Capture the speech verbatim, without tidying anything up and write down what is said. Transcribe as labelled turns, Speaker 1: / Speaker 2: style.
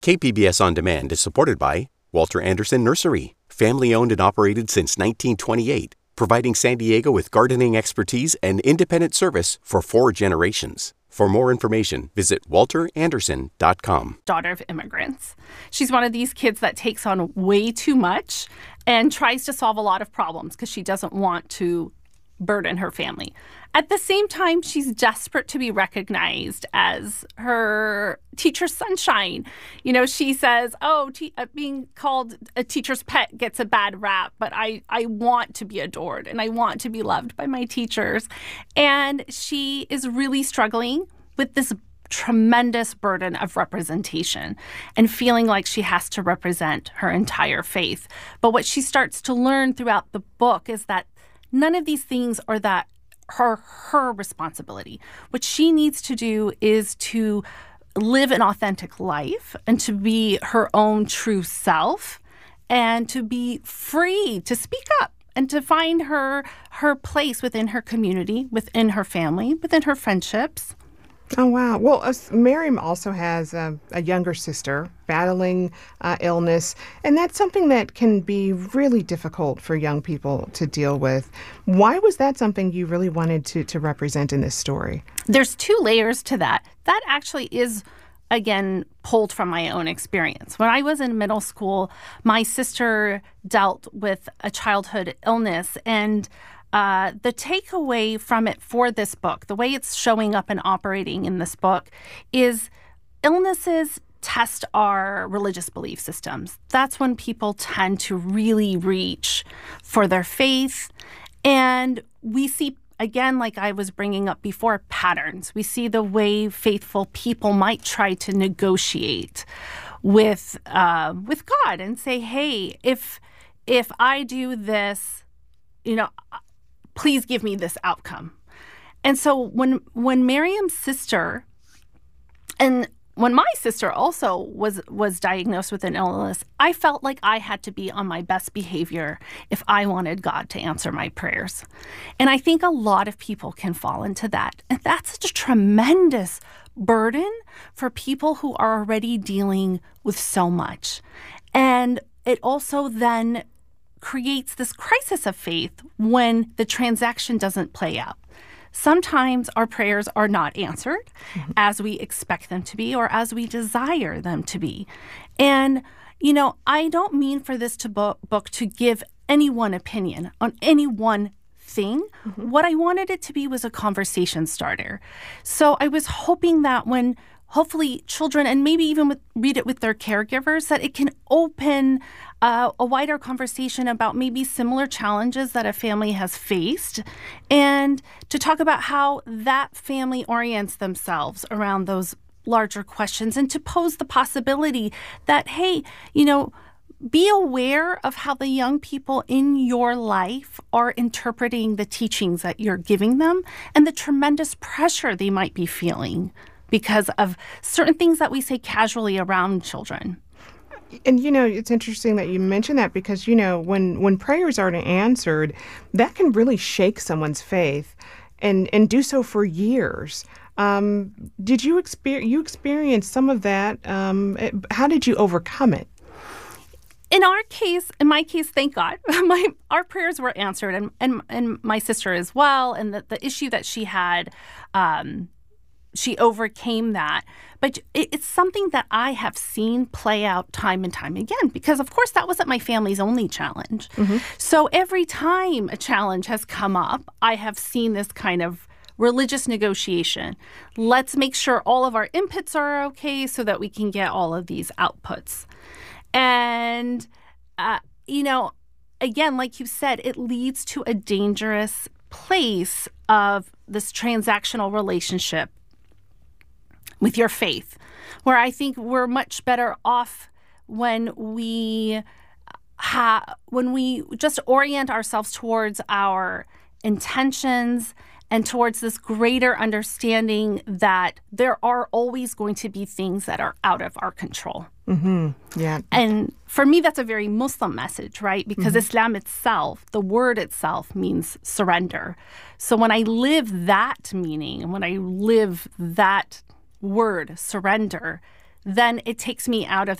Speaker 1: K P B S On Demand is supported by Walter Anderson Nursery, family-owned and operated since nineteen twenty-eight, providing San Diego with gardening expertise and independent service for four generations. For more information, visit walter anderson dot com.
Speaker 2: Daughter of immigrants. She's one of these kids that takes on way too much and tries to solve a lot of problems because she doesn't want to burden her family. At the same time, she's desperate to be recognized as her teacher's sunshine. You know, she says, oh, te- uh, being called a teacher's pet gets a bad rap, but I, I want to be adored and I want to be loved by my teachers. And she is really struggling with this tremendous burden of representation and feeling like she has to represent her entire faith. But what she starts to learn throughout the book is that none of these things are that her her responsibility. What she needs to do is to live an authentic life and to be her own true self and to be free to speak up and to find her her place within her community, within her family, within her friendships.
Speaker 3: Oh, wow. Well, uh, Miriam also has uh, a younger sister battling uh, illness, and that's something that can be really difficult for young people to deal with. Why was that something you really wanted to, to represent in this story?
Speaker 2: There's two layers to that. That actually is, again, pulled from my own experience. When I was in middle school, my sister dealt with a childhood illness, and Uh, the takeaway from it for this book, the way it's showing up and operating in this book, is illnesses test our religious belief systems. That's when people tend to really reach for their faith. And we see, again, like I was bringing up before, patterns. We see the way faithful people might try to negotiate with uh, with God and say, hey, if if I do this, you know, please give me this outcome. And so when when Miriam's sister, and when my sister also was was diagnosed with an illness, I felt like I had to be on my best behavior if I wanted God to answer my prayers. And I think a lot of people can fall into that. And that's such a tremendous burden for people who are already dealing with so much. And it also then creates this crisis of faith when the transaction doesn't play out. Sometimes our prayers are not answered mm-hmm. as we expect them to be or as we desire them to be. And, you know, I don't mean for this to bo- book to give any one opinion on any one thing. Mm-hmm. What I wanted it to be was a conversation starter. So I was hoping that when hopefully children, and maybe even with, read it with their caregivers, that it can open uh, a wider conversation about maybe similar challenges that a family has faced, and to talk about how that family orients themselves around those larger questions, and to pose the possibility that, hey, you know, be aware of how the young people in your life are interpreting the teachings that you're giving them and the tremendous pressure they might be feeling because of certain things that we say casually around children.
Speaker 3: And, you know, it's interesting that you mention that because, you know, when, when prayers aren't answered, that can really shake someone's faith and, and do so for years. Um, did you, exper- you experience some of that? Um, how did you overcome it?
Speaker 2: In our case, in my case, thank God, my our prayers were answered, and and, and my sister as well. And the, the issue that she had, um, she overcame that. But it, it's something that I have seen play out time and time again, because, of course, that wasn't my family's only challenge. Mm-hmm. So every time a challenge has come up, I have seen this kind of religious negotiation. Let's make sure all of our inputs are okay so that we can get all of these outputs. And, uh, you know, again, like you said, it leads to a dangerous place of this transactional relationship with your faith, where I think we're much better off when we ha- when we just orient ourselves towards our intentions and towards this greater understanding that there are always going to be things that are out of our control.
Speaker 3: Mm-hmm. Yeah.
Speaker 2: And for me, that's a very Muslim message, right? Because mm-hmm. Islam itself, the word itself means surrender. So when I live that meaning, when I live that word, surrender, then it takes me out of